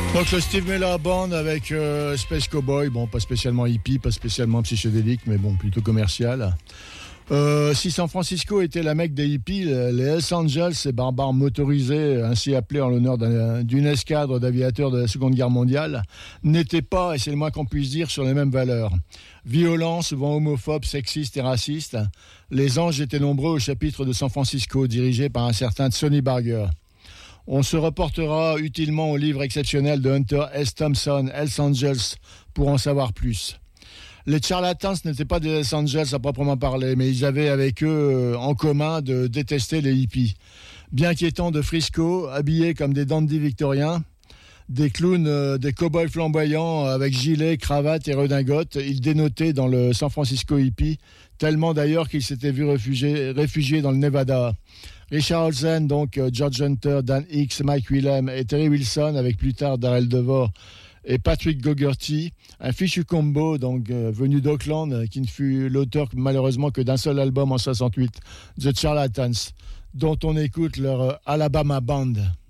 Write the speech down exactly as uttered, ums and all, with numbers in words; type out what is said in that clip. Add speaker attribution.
Speaker 1: Donc le Steve Miller Band avec euh, Space Cowboy, bon pas spécialement hippie, pas spécialement psychédélique, mais bon plutôt commercial. Euh, si San Francisco était la Mecque des hippies, les Hells Angels, ces barbares motorisés, ainsi appelés en l'honneur d'un, d'une escadre d'aviateurs de la Seconde Guerre mondiale, n'étaient pas, et c'est le moins qu'on puisse dire, sur les mêmes valeurs. Violents, souvent homophobes, sexistes et racistes, les anges étaient nombreux au chapitre de San Francisco, dirigé par un certain Sonny Barger. On se reportera utilement au livre exceptionnel de Hunter S. Thompson, Hells Angels, pour en savoir plus. Les charlatans n'étaient pas des Hells Angels à proprement parler, mais ils avaient avec eux en commun de détester les hippies. Bien qu'étant de Frisco, habillés comme des dandys victoriens, des clowns, euh, des cow-boys flamboyants avec gilets, cravates et redingotes, ils dénotaient dans le San Francisco hippie, tellement d'ailleurs qu'ils s'étaient vus réfugiés, réfugiés dans le Nevada. Richard Olsen, donc euh, George Hunter, Dan Hicks, Mike Willem et Terry Wilson, avec plus tard Darrell Devore et Patrick Gogerty, un fichu combo donc euh, venu d'Oakland, euh, qui ne fut l'auteur malheureusement que d'un seul album en soixante-huit, The Charlatans, dont on écoute leur euh, Alabama Band.